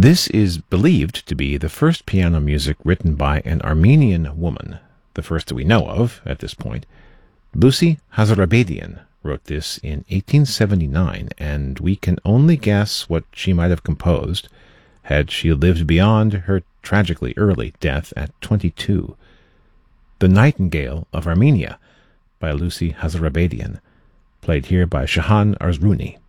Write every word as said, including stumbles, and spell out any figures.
This is believed to be the first piano music written by an Armenian woman, the first that we know of at this point. Lucy Hazarabedian wrote this in eighteen seventy-nine, and we can only guess what she might have composed had she lived beyond her tragically early death at twenty-two. The Nightingale of Armenia by Lucy Hazarabedian, played here by Shahan Arzrouni.